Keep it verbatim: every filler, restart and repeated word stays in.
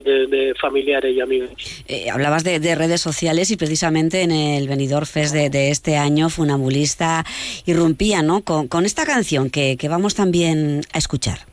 de, de familiares y amigos. Eh, hablabas de, de redes sociales y precisamente en el Benidorm Fest de, de este año Funambulista irrumpía, ¿no?, con, con esta canción que, que vamos también a escuchar.